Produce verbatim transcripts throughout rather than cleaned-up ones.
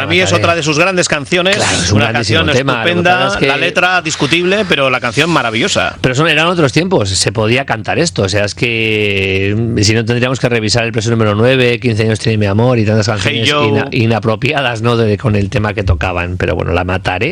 mí mataré. es otra de sus grandes canciones, claro, es un una canción tema. estupenda, Es que... la letra discutible, pero la canción maravillosa. Pero son, eran otros tiempos, se podía cantar esto, o sea, es que si no tendríamos que revisar el preso número nueve, quince años tiene mi amor y tantas canciones Hey ina, inapropiadas, ¿no? De, con el tema que tocaban, pero bueno, la mataré,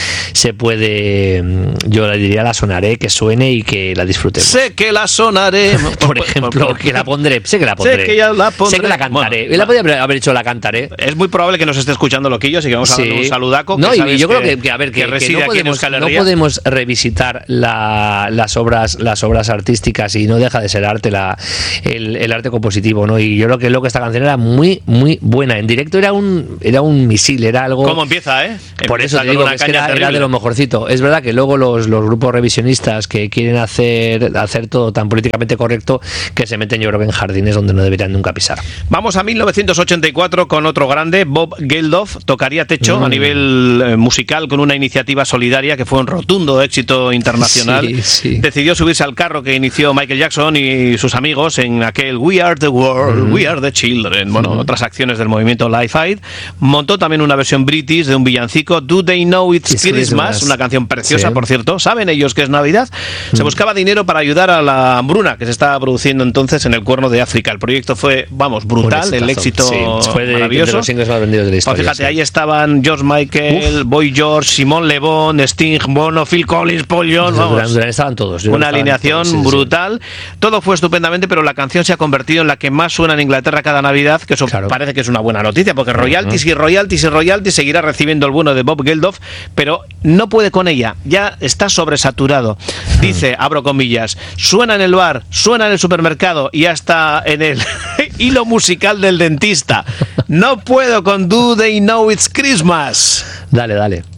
se puede, yo le diría la sonaré, que suene y que la disfrutemos. Sé que la sonaré, por ejemplo, que la pondré, sé que la pondré, sé que ya la pondré, sé que la cantaré, bueno, él la podía haber, haber hecho la cantaré. Es muy probable que nos esté escuchando Loquillo, así que vamos a darle Sí. un saludaco. No, que y yo que, creo que, que a ver, que, que reside que no, aquí en podemos, Euskal no Herria. podemos revisitar la, las obras las obras artísticas y no deja de ser arte la, el, el arte compositivo, ¿no? Y yo creo que, lo que esta canción era muy, muy buena. En directo era un era un misil, era algo... ¿Cómo empieza, eh? Por Empieza eso te digo una que, es que caña era, era de lo mejorcito. Es verdad que luego los, los grupos revisionistas que quieren hacer, hacer todo tan políticamente correcto que se meten, yo creo que en jardines donde no deberían nunca pisar. Vamos a mil novecientos ochenta y cuatro con otro grande, Bob Geldof, tocaría techo mm. a nivel eh, musical con una iniciativa solidaria que fue un rotundo éxito internacional. Sí, sí. Decidió subirse al carro que inició Michael Jackson y sus amigos en aquel We Are the World, mm. We Are the Children, bueno, mm. otras acciones del movimiento Life Aid. Montó también una versión british de un villancico, Do They Know It's, It's Christmas, Christmas, una canción preciosa, sí. por cierto. ¿Saben ellos que es Navidad? Mm. Se buscaba dinero para ayudar a la hambruna que se estaba produciendo entonces en el Cuerno de África. El proyecto fue, vamos, brutal, el éxito sí. fue de, maravilloso. De los singles más vendidos de la historia. Pues fíjate, sí. ahí estaban George Michael, Uf. Boy George, Simon Le Bon, Sting, Bono, Phil Collins, Paul Jones, vamos. Durán, Durán estaban todos. Una estaban alineación todos, sí, brutal. Sí. Todo fue estupendamente, pero la canción se ha convertido en la que más suena en Inglaterra cada Navidad, que eso claro. parece que es una buena noticia, porque royalties uh-huh. y royalties y royalties seguirá recibiendo el bueno de Bob Geldof, pero no puede con ella, ya está sobresaturado. Dice, uh-huh. abro comillas, suena en el bar, suena en el supermercado y hasta en el hilo musical del dentista. No puedo con Do They Know It's Christmas. Dale, dale.